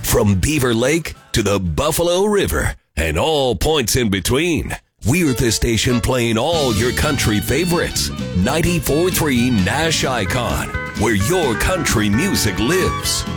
From Beaver Lake to the Buffalo River and all points in between, we're the station playing all your country favorites. 94.3 Nash Icon, where your country music lives.